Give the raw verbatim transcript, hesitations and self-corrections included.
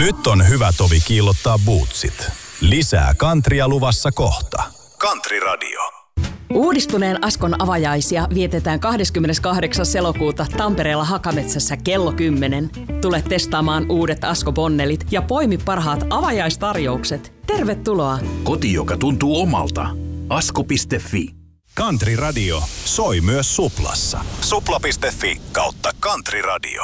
Nyt on hyvä tovi kiillottaa bootsit. Lisää kantria luvassa kohta. Country Radio. Uudistuneen Askon avajaisia vietetään kahdeskymmeneskahdeksas elokuuta Tampereella Hakametsässä kello kymmenen. Tule testaamaan uudet Asko-bonnelit ja poimi parhaat avajaistarjoukset. Tervetuloa! Koti, joka tuntuu omalta. asko piste fi. Country Radio soi myös Suplassa. supla piste fi kautta Country Radio.